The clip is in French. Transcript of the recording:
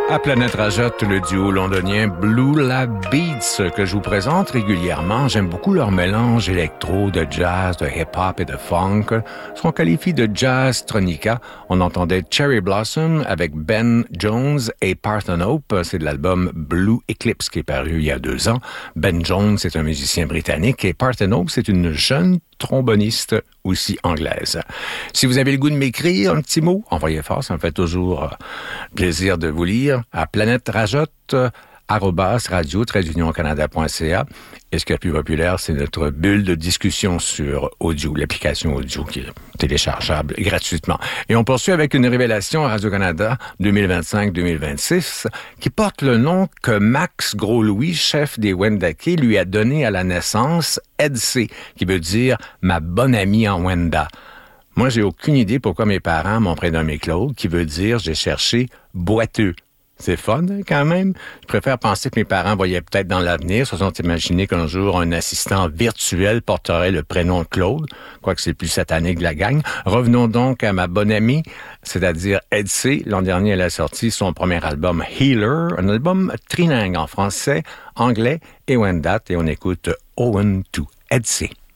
À Planète Rajotte, le duo londonien Blue Lab Beats que je vous présente régulièrement. J'aime beaucoup leur mélange électro, de jazz, de hip-hop et de funk. Ce qu'on qualifie de jazz tronica. On entendait Cherry Blossom avec Ben Jones et Parthenope. C'est de l'album Blue Eclipse qui est paru il y a 2 ans. Ben Jones, c'est un musicien britannique et Parthenope, c'est une jeune tromboniste aussi anglaise. Si vous avez le goût de m'écrire un petit mot, envoyez fort, ça me fait toujours plaisir de vous lire à planèterajotte@radio-canada.ca. Et ce qui est plus populaire, c'est notre bulle de discussion sur audio, l'application audio qui est téléchargeable gratuitement. Et on poursuit avec une révélation à Radio-Canada 2025-2026 qui porte le nom que Max Gros-Louis, chef des Wendake, lui a donné à la naissance, Edsé, qui veut dire « ma bonne amie en Wenda ». Moi, j'ai aucune idée pourquoi mes parents m'ont prénommé Claude, qui veut dire, j'ai cherché boiteux. C'est fun, hein, quand même. Je préfère penser que mes parents voyaient peut-être dans l'avenir, se sont imaginés qu'un jour, un assistant virtuel porterait le prénom de Claude, quoique c'est plus satanique de la gang. Revenons donc à ma bonne amie, c'est-à-dire Edsé. L'an dernier, elle a sorti son premier album Healer, un album trilingue en français, anglais et Wendat, et on écoute Owen to Edsé.